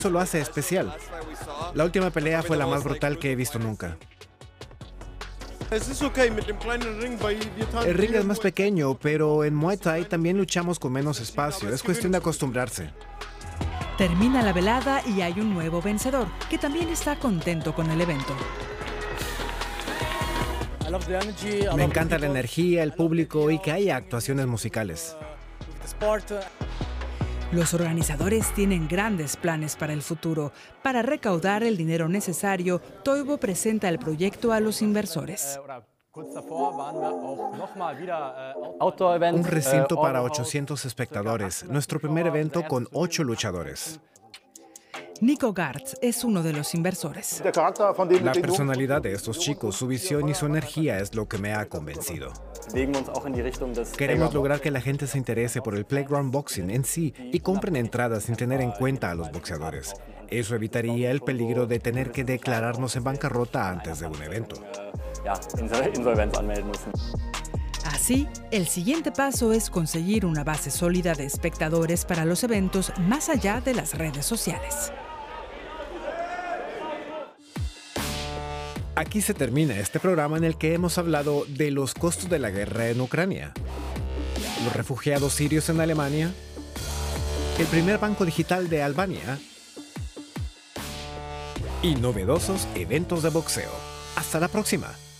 Eso lo hace especial. La última pelea fue la más brutal que he visto nunca. El ring es más pequeño, pero en Muay Thai también luchamos con menos espacio. Es cuestión de acostumbrarse. Termina la velada y hay un nuevo vencedor, que también está contento con el evento. Me encanta la energía, el público y que haya actuaciones musicales. Los organizadores tienen grandes planes para el futuro. Para recaudar el dinero necesario, Toivo presenta el proyecto a los inversores. Un recinto para 800 espectadores, nuestro primer evento con 8 luchadores. Nico Gartz es uno de los inversores. La personalidad de estos chicos, su visión y su energía es lo que me ha convencido. Queremos lograr que la gente se interese por el Playground Boxing en sí y compren entradas sin tener en cuenta a los boxeadores. Eso evitaría el peligro de tener que declararnos en bancarrota antes de un evento. Así, el siguiente paso es conseguir una base sólida de espectadores para los eventos más allá de las redes sociales. Aquí se termina este programa en el que hemos hablado de los costos de la guerra en Ucrania, los refugiados sirios en Alemania, el primer banco digital de Albania y novedosos eventos de boxeo. Hasta la próxima.